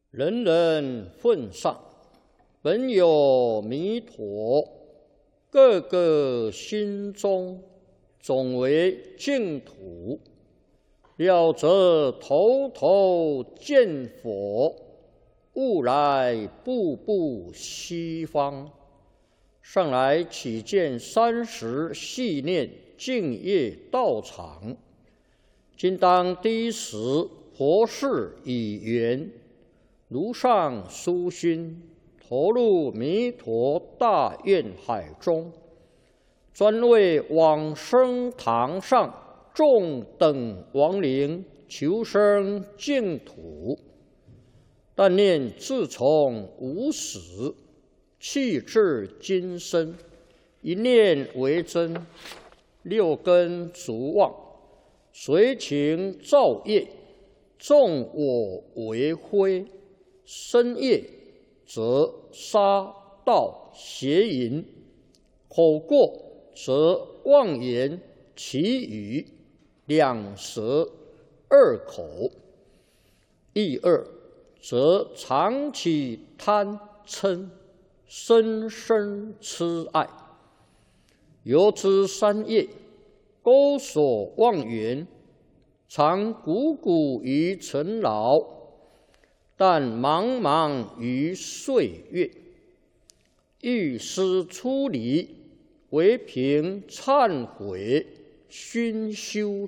人人奉上，本有弥陀，个个心中总为净土。了则头头见佛，悟来步步西方。上来启见30系念净业道场，今当第一时佛事已圆，如上殊心，投入弥陀大愿海中，专为往生堂上众等亡灵求生净土。但念自从无始，气至今生，一念为真，6根足妄，随情造业，纵我为非，身业则杀盗邪淫，口过则妄言绮语，两舌二口，意二则常起贪嗔，深深痴爱。由之三业，勾所妄缘，常汩汩于尘劳，但茫茫于岁月。欲思出离，唯凭忏悔熏修